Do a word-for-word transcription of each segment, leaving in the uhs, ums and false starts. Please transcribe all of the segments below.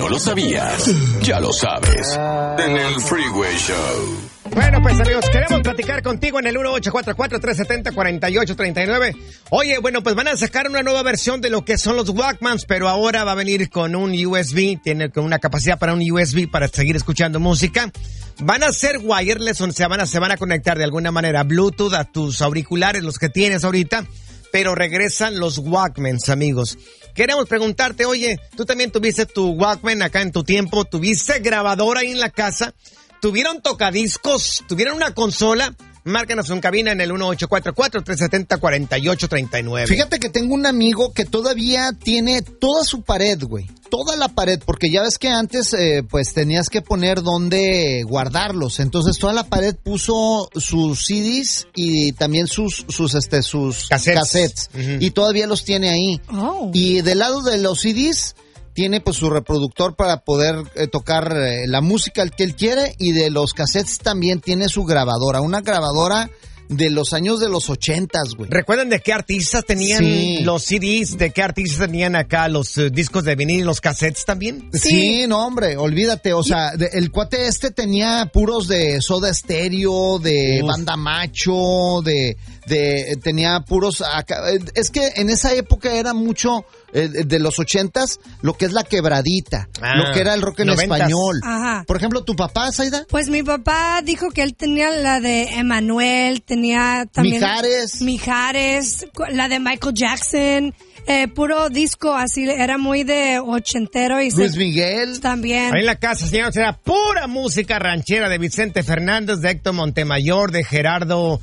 no lo sabías, ya lo sabes. En el Freeway Show. Bueno, pues amigos, queremos platicar contigo en el uno ocho cuatro cuatro, tres siete cero, cuatro ocho tres nueve. Oye, bueno, pues van a sacar una nueva versión de lo que son los Walkmans, pero ahora va a venir con un U S B, tiene con una capacidad para un U S B para seguir escuchando música. Van a ser wireless, o sea, van a, se van a conectar de alguna manera Bluetooth a tus auriculares, los que tienes ahorita, pero regresan los Walkmans, amigos. Queremos preguntarte, oye, tú también tuviste tu Walkman acá en tu tiempo, tuviste grabadora ahí en la casa, tuvieron tocadiscos, tuvieron una consola. Márcanos en cabina en el uno ocho cuatro cuatro, tres siete cero, cuatro ocho tres nueve. Fíjate que tengo un amigo que todavía tiene toda su pared, güey. Toda la pared, porque ya ves que antes eh, pues tenías que poner dónde guardarlos. Entonces toda la pared puso sus C Ds y también sus sus este sus cassettes. cassettes. Uh-huh. Y todavía los tiene ahí. Oh. Y del lado de los C Ds tiene pues su reproductor para poder eh, tocar eh, la música que él quiere, y de los cassettes también tiene su grabadora, una grabadora de los años de los ochentas, güey. ¿Recuerdan de qué artistas tenían sí. los C Ds? ¿De qué artistas tenían acá los uh, discos de vinil y los cassettes también? Sí, sí no, hombre, olvídate. O sea, de, el cuate este tenía puros de Soda Stereo, de Uf. Banda Macho, de, de tenía puros... Acá, es que en esa época era mucho... de los ochentas, lo que es la quebradita, ah, lo que era el rock en noventas. Español. Ajá. Por ejemplo, ¿tu papá, Zaida? Pues mi papá dijo que él tenía la de Emanuel, tenía también... Mijares. Mijares, la de Michael Jackson, eh, puro disco, así, era muy de ochentero. Y Luis se, Miguel. También. Ahí en la casa, señores, era pura música ranchera de Vicente Fernández, de Héctor Montemayor, de Gerardo...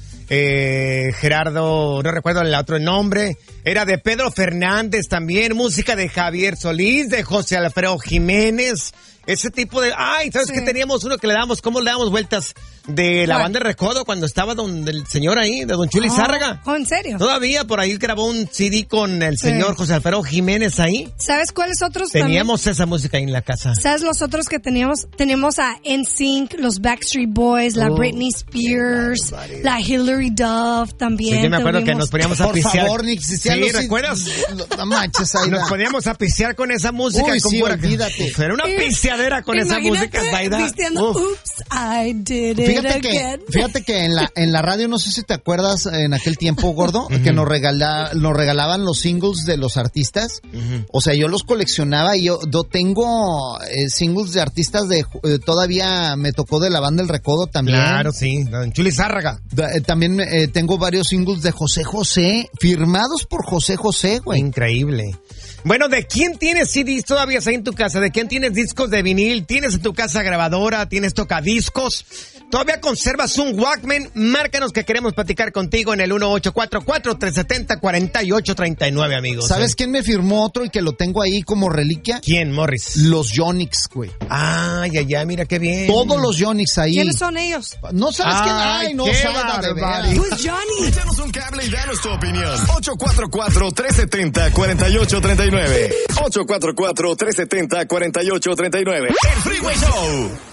Eh, Gerardo, no recuerdo el otro nombre, era de Pedro Fernández también, música de Javier Solís, de José Alfredo Jiménez, ese tipo de... Ay, ¿sabes sí. qué? Teníamos uno que le damos, ¿cómo le damos vueltas? De la banda de Recodo, cuando estaba don, el señor ahí, de don Chuli oh, Zárraga. Oh, ¿en serio? Todavía por ahí grabó un C D con el señor sí. José Alfredo Jiménez ahí. ¿Sabes cuáles otros Teníamos también? Esa música ahí en la casa. ¿Sabes los otros que teníamos? Teníamos a N Sync, los Backstreet Boys, la oh, Britney Spears, la Hillary Duff también. Sí, yo me acuerdo tuvimos... que nos poníamos a pisear. Por favor, Nick, si sí, los... ¿recuerdas? No manches, Aida. Nos poníamos a pisear con esa música. Uy, y con sí, pura... olvídate. Uf, era una piseadera con esa música, Zaida. Diciendo, oops, I did it fíjate again. Que, fíjate que en la, en la radio, no sé si te acuerdas en aquel tiempo, gordo, uh-huh. que nos, regala, nos regalaban los singles de los artistas. Uh-huh. O sea, yo los coleccionaba y yo, yo tengo eh, singles de artistas de, eh, todavía me tocó de la banda El Recodo también. Claro, sí, don Chuli Zárraga. Eh, también eh, tengo varios singles de José José, firmados por José José, güey. Increíble. Bueno, ¿de quién tienes C Ds todavía ahí en tu casa? ¿De quién tienes discos de vinil? ¿Tienes en tu casa grabadora? ¿Tienes tocadiscos? ¿Todavía conservas un Walkman? Márcanos que queremos platicar contigo en el uno ocho cuatro cuatro, tres siete cero, cuatro ocho tres nueve, amigos. ¿Sabes ¿eh? quién me firmó otro y que lo tengo ahí como reliquia? ¿Quién, Morris? Los Yonix, güey. Ay, ay, ay, mira qué bien. Todos los Yonix ahí. ¿Quiénes son ellos? ¿No sabes ay, quién? Ay, no sabes, de veras. Who's Johnny? Échanos un cable y danos tu opinión. ocho cuatro cuatro, tres siete cero, cuatro ocho tres nueve. ocho cuatro cuatro, tres siete cero, cuatro ocho tres nueve. El Freeway Show.